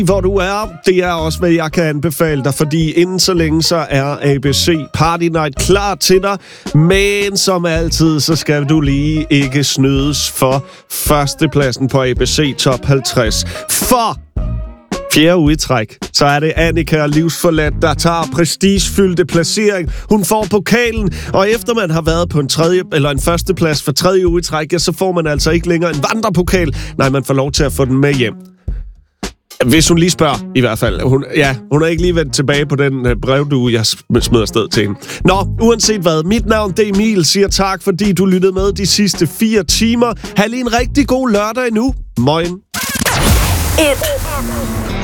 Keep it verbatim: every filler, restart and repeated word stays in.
hvor du er. Det er også, hvad jeg kan anbefale dig, fordi inden så længe, så er A B C Party Night klar til dig. Men som altid, så skal du lige ikke snydes for førstepladsen på A B C Top halvtreds. For fjerde uge i træk, så er det Annika og Livsforladt, der tager prestigefyldte placering. Hun får pokalen, og efter man har været på en tredje eller en førsteplads for tredje uge i træk, ja, så får man altså ikke længere en vandrepokal. Nej, man får lov til at få den med hjem. Hvis hun lige spørger, i hvert fald. Hun, ja, hun har ikke lige vendt tilbage på den uh, brevdue, jeg smider afsted til hende. Nå, uanset hvad. Mit navn, det er Emil, siger tak, fordi du lyttede med de sidste fire timer. Ha' lige en rigtig god lørdag nu. Moin. Et.